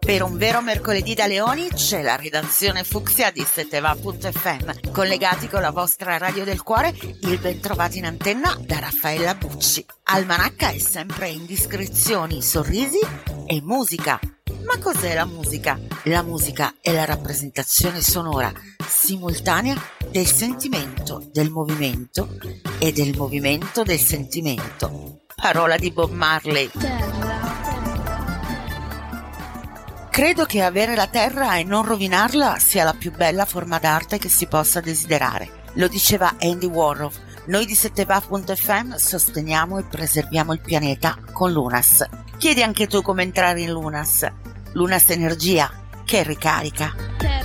Per un vero mercoledì da Leoni c'è la redazione fucsia di Seteva.fm, collegati con la vostra radio del cuore, il bentrovati in antenna da Raffaella Bucci. Almanacca è sempre indiscrezioni, sorrisi e musica. Ma cos'è la musica? La musica è la rappresentazione sonora simultanea del sentimento, del movimento e del movimento del sentimento. Parola di Bob Marley. Credo che avere la terra e non rovinarla sia la più bella forma d'arte che si possa desiderare. Lo diceva Andy Warhol. Noi di Seteva.fm sosteniamo e preserviamo il pianeta con Lunas. Chiedi anche tu come entrare in Lunas. Lunas Energia, che ricarica.